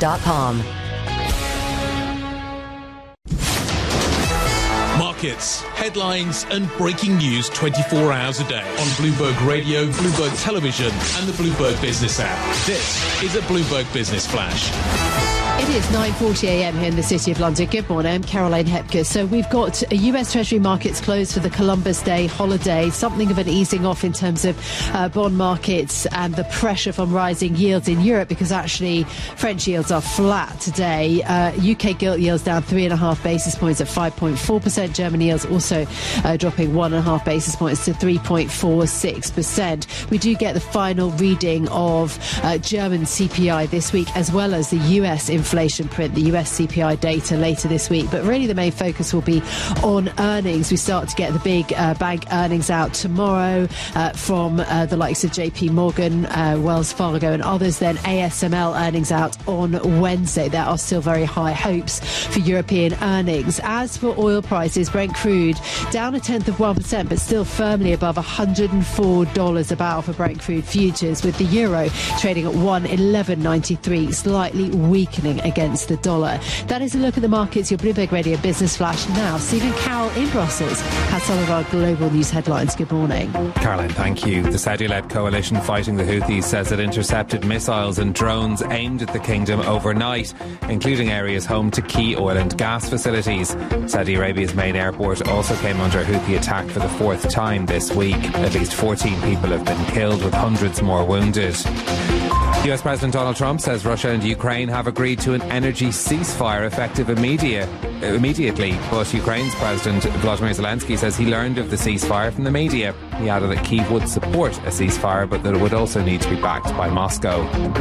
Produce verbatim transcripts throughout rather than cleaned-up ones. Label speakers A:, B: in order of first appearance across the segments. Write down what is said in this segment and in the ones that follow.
A: dot com.
B: Markets, headlines and breaking news twenty-four hours a day on Bloomberg Radio, Bloomberg Television and the Bloomberg Business app. This is a Bloomberg Business Flash.
C: It is nine forty a m here in the City of London. Good morning, I'm Caroline Hepker. So we've got U S Treasury markets closed for the Columbus Day holiday, something of an easing off in terms of uh, bond markets and the pressure from rising yields in Europe, because actually French yields are flat today. Uh, U K gilt yields down three and a half basis points at five point four percent. German yields also uh, dropping one and a half basis points to three point four six percent. We do get the final reading of uh, German C P I this week, as well as the U S inflation. Inflation print, the U S C P I data later this week. But really the main focus will be on earnings. We start to get the big uh, bank earnings out tomorrow uh, from uh, the likes of J P Morgan, uh, Wells Fargo and others. Then A S M L earnings out on Wednesday. There are still very high hopes for European earnings. As for oil prices, Brent crude down a tenth of one percent, but still firmly above one hundred four dollars a barrel for Brent crude futures, with the euro trading at one eleven ninety-three, slightly weakening against the dollar. That is a look at the markets. Your Bloomberg Radio Business Flash now. Stephen Carroll in Brussels has some of our global news headlines. Good morning.
D: Caroline, thank you. The Saudi-led coalition fighting the Houthis says it intercepted missiles and drones aimed at the kingdom overnight, including areas home to key oil and gas facilities. Saudi Arabia's main airport also came under Houthi attack for the fourth time this week. At least fourteen people have been killed, with hundreds more wounded. U S President Donald Trump says Russia and Ukraine have agreed to an energy ceasefire effective immediate, immediately, but Ukraine's President Volodymyr Zelensky says he learned of the ceasefire from the media. He added that Kyiv would support a ceasefire, but that it would also need to be backed by Moscow.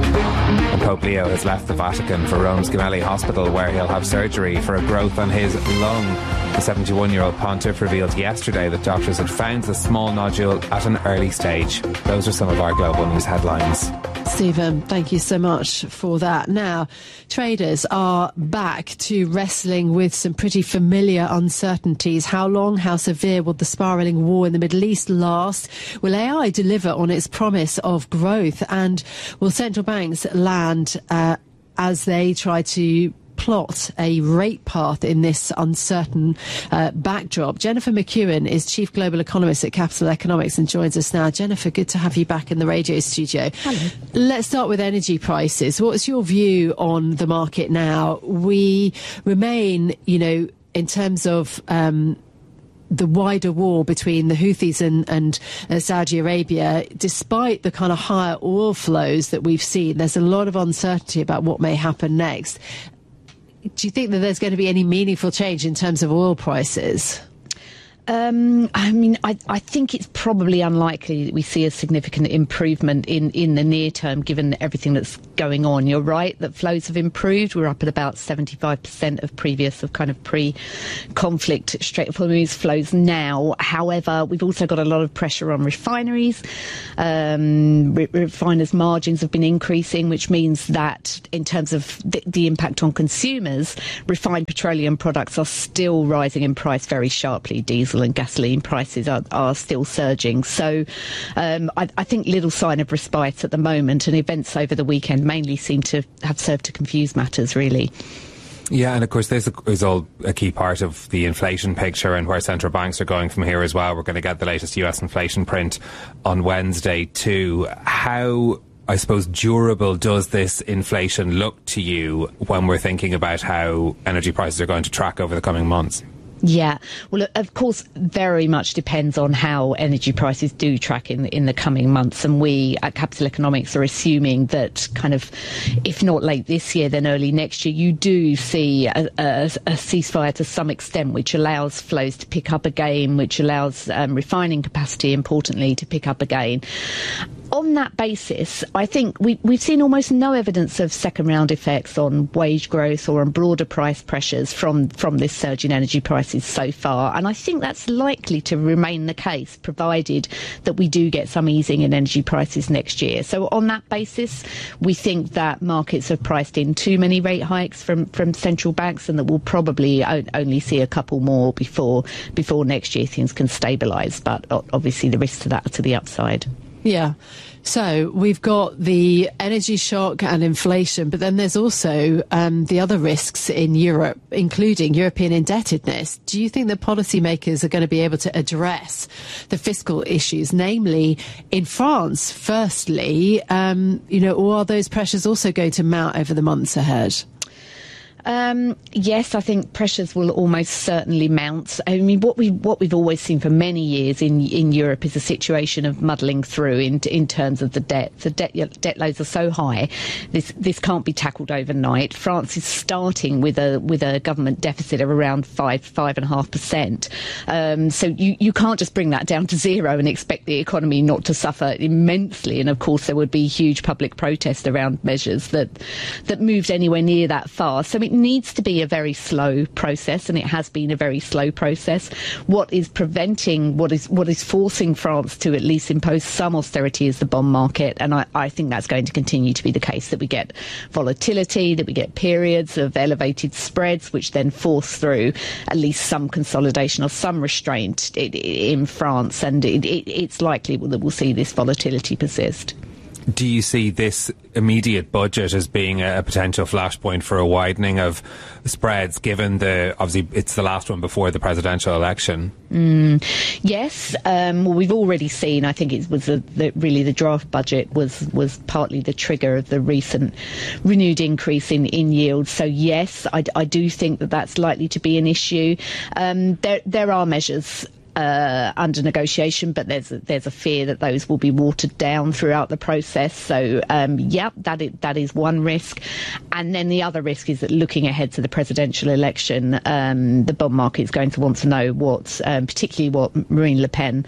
D: And Pope Leo has left the Vatican for Rome's Gemelli Hospital, where he'll have surgery for a growth on his lung. The seventy-one-year-old pontiff revealed yesterday that doctors had found the small nodule at an early stage. Those are some of our global news headlines.
C: Stephen, thank you so much for that. Now, traders are back to wrestling with some pretty familiar uncertainties. How long, how severe will the spiralling war in the Middle East last? Will A I deliver on its promise of growth? And will central banks land uh, as they try to plot a rate path in this uncertain uh, backdrop? Jennifer McEwen is Chief Global Economist at Capital Economics and joins us now. Jennifer, good to have you back in the radio studio.
E: Hello.
C: Let's start with energy prices. What's your view on the market now? We remain, you know, in terms of um, the wider war between the Houthis and, and uh, Saudi Arabia, despite the kind of higher oil flows that we've seen, there's a lot of uncertainty about what may happen next. Do you think that there's going to be any meaningful change in terms of oil prices?
E: Um, I mean, I, I think it's probably unlikely that we see a significant improvement in, in the near term, given everything that's going on. You're right that flows have improved. We're up at about seventy-five percent of previous, of kind of pre-conflict Strait of Hormuz flows now. However, we've also got a lot of pressure on refineries. Um, re- refiners' margins have been increasing, which means that in terms of the, the impact on consumers, refined petroleum products are still rising in price very sharply. Diesel and gasoline prices are, are still surging. So um, I, I think little sign of respite at the moment, and events over the weekend mainly seem to have served to confuse matters, really.
D: Yeah, and of course this is all a key part of the inflation picture and where central banks are going from here as well. We're going to get the latest U S inflation print on Wednesday too. How, I suppose, durable does this inflation look to you when we're thinking about how energy prices are going to track over the coming months?
E: Yeah, well, of course, very much depends on how energy prices do track in in the coming months. And we at Capital Economics are assuming that kind of, if not late this year, then early next year, you do see a, a, a ceasefire to some extent, which allows flows to pick up again, which allows um, refining capacity, importantly, to pick up again. On that basis, I think we, we've seen almost no evidence of second-round effects on wage growth or on broader price pressures from, from this surge in energy prices so far. And I think that's likely to remain the case, provided that we do get some easing in energy prices next year. So on that basis, we think that markets have priced in too many rate hikes from, from central banks, and that we'll probably o- only see a couple more before before next year things can stabilise. But obviously the risks to that are to the upside.
C: Yeah. So we've got the energy shock and inflation, but then there's also um, the other risks in Europe, including European indebtedness. Do you think that policymakers are going to be able to address the fiscal issues, namely in France, firstly, um, you know, or are those pressures also going to mount over the months ahead?
E: Um, yes, I think pressures will almost certainly mount. I mean, what we what we've always seen for many years in in Europe is a situation of muddling through in in terms of the debt. The debt debt loads are so high, this this can't be tackled overnight. France is starting with a with a government deficit of around five five and a half percent. Um, so you you can't just bring that down to zero and expect the economy not to suffer immensely. And of course, there would be huge public protest around measures that that moved anywhere near that far. So it needs to be a very slow process, and it has been a very slow process. What is preventing, what is what is forcing France to at least impose some austerity is the bond market, and I, I think that's going to continue to be the case, that we get volatility, that we get periods of elevated spreads, which then force through at least some consolidation or some restraint in, in France, and it, it, it's likely that we'll see this volatility persist.
D: Do you see this immediate budget as being a potential flashpoint for a widening of spreads, given the, obviously it's the last one before the presidential election?
E: Mm, yes, um, well, we've already seen, I think it was the, the, really the draft budget was, was partly the trigger of the recent renewed increase in, in yields. So yes, I, I do think that that's likely to be an issue. Um, there, there are measures Uh, under negotiation, but there's a, there's a fear that those will be watered down throughout the process. So, um, yeah, that is, that is one risk. And then the other risk is that looking ahead to the presidential election, um, the bond market is going to want to know what, um, particularly what Marine Le Pen,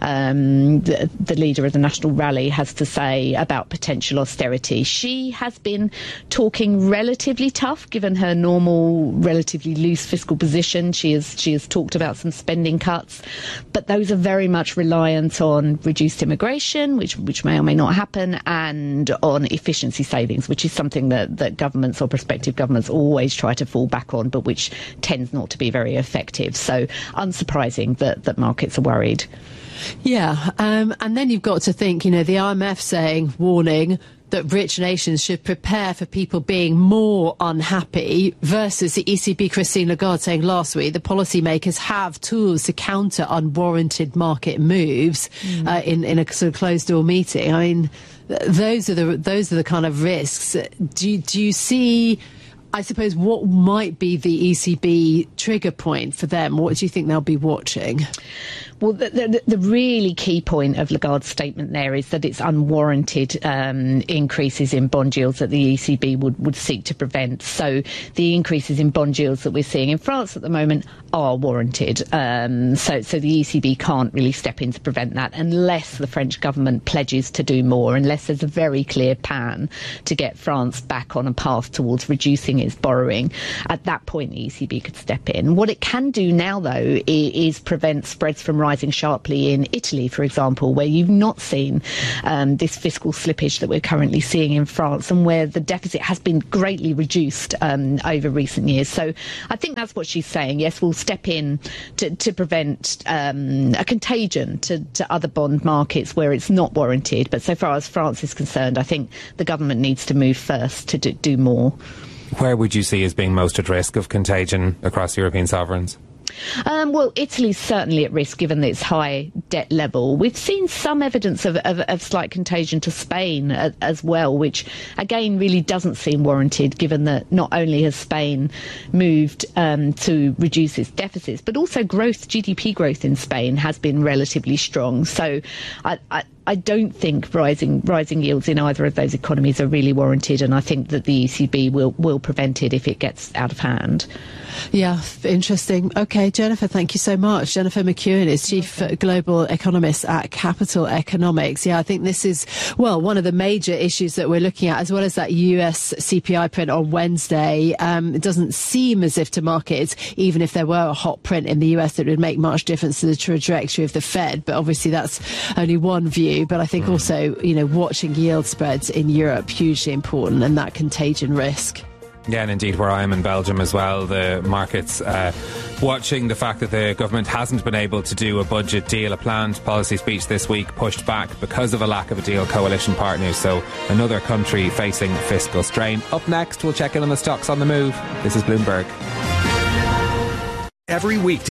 E: um, the, the leader of the National Rally, has to say about potential austerity. She has been talking relatively tough, given her normal, relatively loose fiscal position. She has, she has talked about some spending cuts. But those are very much reliant on reduced immigration, which which may or may not happen, and on efficiency savings, which is something that, that governments or prospective governments always try to fall back on, but which tends not to be very effective. So unsurprising that, that markets are worried.
C: Yeah, um, and then you've got to think, you know, the I M F saying, warning, that rich nations should prepare for people being more unhappy, versus the E C B, Christine Lagarde, saying last week the policymakers have tools to counter unwarranted market moves mm. uh, in, in a sort of closed-door meeting. I mean, th- those are the those are the kind of risks. Do, do you see, I suppose, what might be the E C B trigger point for them? What do you think they'll be watching?
E: Well, the, the, the really key point of Lagarde's statement there is that it's unwarranted um, increases in bond yields that the E C B would, would seek to prevent. So the increases in bond yields that we're seeing in France at the moment are warranted. Um, so, so the E C B can't really step in to prevent that unless the French government pledges to do more, unless there's a very clear plan to get France back on a path towards reducing its borrowing. At that point, the E C B could step in. What it can do now, though, is, is prevent spreads from rising sharply in Italy, for example, where you've not seen um, this fiscal slippage that we're currently seeing in France, and where the deficit has been greatly reduced um, over recent years. So I think that's what she's saying. Yes, we'll step in to, to prevent um, a contagion to, to other bond markets where it's not warranted. But so far as France is concerned, I think the government needs to move first to do, do more.
D: Where would you see as being most at risk of contagion across European sovereigns?
E: Um, well, Italy's certainly at risk given its high debt level. We've seen some evidence of, of, of slight contagion to Spain as, as well, which again really doesn't seem warranted given that not only has Spain moved um, to reduce its deficits, but also growth, G D P growth in Spain has been relatively strong. So I, I I don't think rising rising yields in either of those economies are really warranted, and I think that the E C B will, will prevent it if it gets out of hand.
C: Yeah, interesting. Okay, Jennifer, thank you so much. Jennifer McEwen is Chief okay. Global Economist at Capital Economics. Yeah, I think this is, well, one of the major issues that we're looking at, as well as that U S C P I print on Wednesday. Um, it doesn't seem as if to markets, even if there were a hot print in the U S, that would make much difference to the trajectory of the Fed. But obviously that's only one view. But I think mm. also, you know, watching yield spreads in Europe, hugely important, and that contagion risk.
D: Yeah, and indeed where I am in Belgium as well, the markets uh, watching the fact that the government hasn't been able to do a budget deal. A planned policy speech this week pushed back because of a lack of a deal coalition partners. So another country facing fiscal strain. Up next, we'll check in on the stocks on the move. This is Bloomberg.
A: Every week.